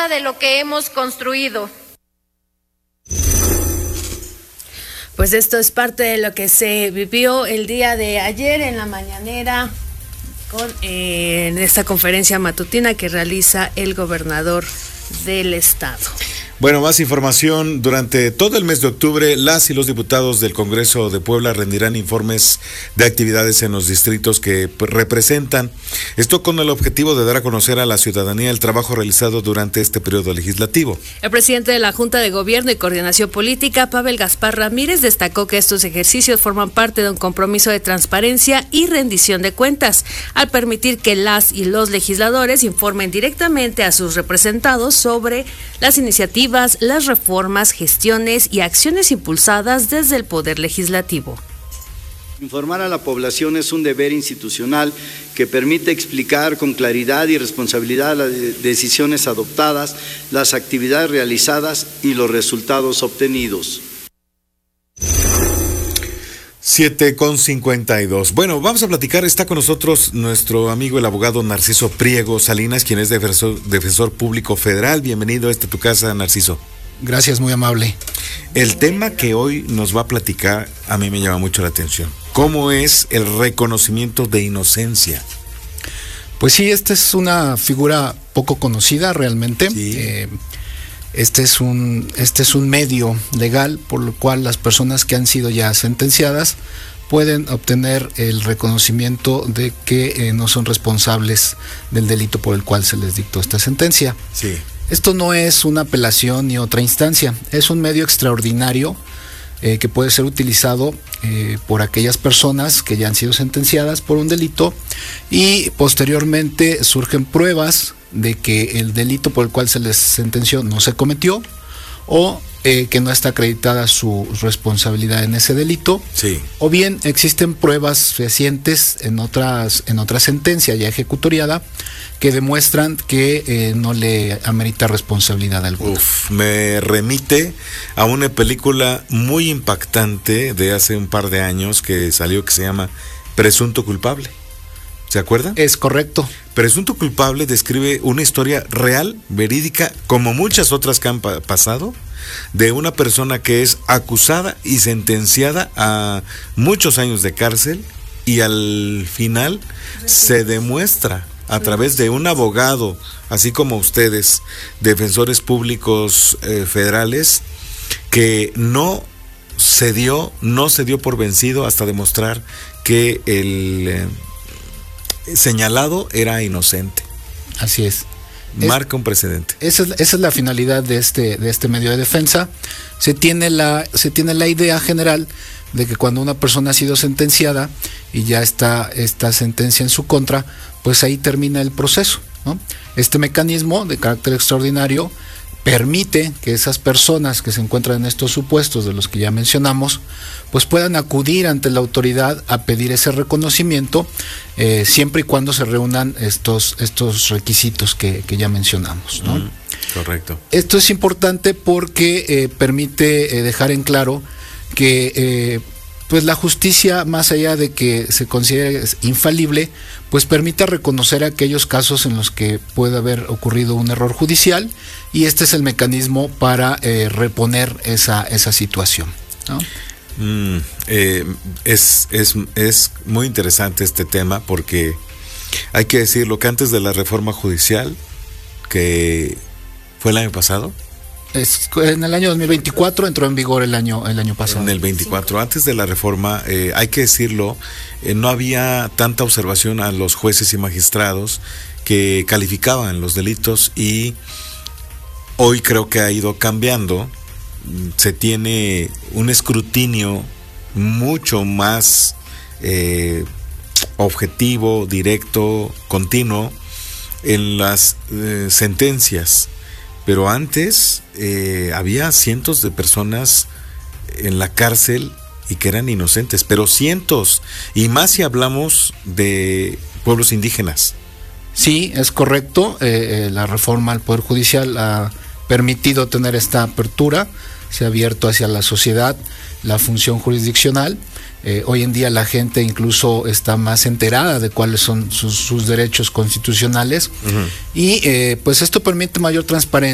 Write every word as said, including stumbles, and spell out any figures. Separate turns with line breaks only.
nada de lo que hemos construido.
Pues esto es parte de lo que se vivió el día de ayer en la mañanera con eh, en esta conferencia matutina que realiza el gobernador del estado.
Bueno, más información. Durante todo el mes de octubre, las y los diputados del Congreso de Puebla rendirán informes de actividades en los distritos que representan. Esto con el objetivo de dar a conocer a la ciudadanía el trabajo realizado durante este periodo legislativo.
El presidente de la Junta de Gobierno y Coordinación Política, Pavel Gaspar Ramírez, destacó que estos ejercicios forman parte de un compromiso de transparencia y rendición de cuentas, al permitir que las y los legisladores informen directamente a sus representados sobre las iniciativas, las reformas, gestiones y acciones impulsadas desde el Poder Legislativo.
Informar a la población es un deber institucional que permite explicar con claridad y responsabilidad las decisiones adoptadas, las actividades realizadas y los resultados obtenidos.
siete con cincuenta y dos. Bueno, vamos a platicar. Está con nosotros nuestro amigo el abogado Narciso Priego Salinas, quien es defensor, defensor público federal. Bienvenido a este tu casa, Narciso.
Gracias, muy amable.
El tema que hoy nos va a platicar a mí me llama mucho la atención. ¿Cómo es el reconocimiento de inocencia?
Pues sí, esta es una figura poco conocida realmente. Sí. Eh, Este es un este es un medio legal por lo cual las personas que han sido ya sentenciadas pueden obtener el reconocimiento de que eh, no son responsables del delito por el cual se les dictó esta sentencia.
Sí.
Esto no es una apelación ni otra instancia, es un medio extraordinario eh, que puede ser utilizado eh, por aquellas personas que ya han sido sentenciadas por un delito y posteriormente surgen pruebas de que el delito por el cual se les sentenció no se cometió o eh, que no está acreditada su responsabilidad en ese delito,
sí.
O bien existen pruebas fehacientes en otras en otra sentencia ya ejecutoriada que demuestran que eh, no le amerita responsabilidad alguna.
Uf, me remite a una película muy impactante de hace un par de años que salió que se llama Presunto Culpable. ¿Se acuerdan?
Es correcto.
Presunto Culpable describe una historia real, verídica, como muchas otras que han pa- pasado, de una persona que es acusada y sentenciada a muchos años de cárcel y al final se demuestra a través de un abogado, así como ustedes, defensores públicos eh, federales, que no se dio, no se dio por vencido hasta demostrar que el eh, señalado era inocente.
Así es.
Marca un precedente.
Esa es, esa es la finalidad de este de este medio de defensa. Se tiene la se tiene la idea general de que cuando una persona ha sido sentenciada y ya está esta sentencia en su contra, pues ahí termina el proceso, ¿no? Este mecanismo de carácter extraordinario permite que esas personas que se encuentran en estos supuestos de los que ya mencionamos, pues puedan acudir ante la autoridad a pedir ese reconocimiento, eh, siempre y cuando se reúnan estos, estos requisitos que, que ya mencionamos, ¿no?
Mm, correcto.
Esto es importante porque eh, permite eh, dejar en claro que eh, pues la justicia, más allá de que se considere infalible, pues permite reconocer aquellos casos en los que puede haber ocurrido un error judicial y este es el mecanismo para eh, reponer esa, esa situación, ¿no?
Mm, eh, es, es, es muy interesante este tema porque hay que decirlo que antes de la reforma judicial, que fue el año pasado,
Es, en el año dos mil veinticuatro entró en vigor el año el año pasado.
En el veinticuatro, antes de la reforma, eh, hay que decirlo, eh, no había tanta observación a los jueces y magistrados que calificaban los delitos y hoy creo que ha ido cambiando. Se tiene un escrutinio mucho más eh, objetivo, directo, continuo en las eh, sentencias. Pero antes eh, había cientos de personas en la cárcel y que eran inocentes, pero cientos, y más si hablamos de pueblos indígenas.
Sí, es correcto, eh, eh, la reforma al Poder Judicial ha permitido tener esta apertura, se ha abierto hacia la sociedad la función jurisdiccional. Eh, hoy en día la gente incluso está más enterada de cuáles son sus, sus derechos constitucionales. Uh-huh. Y eh, pues esto permite mayor transparencia.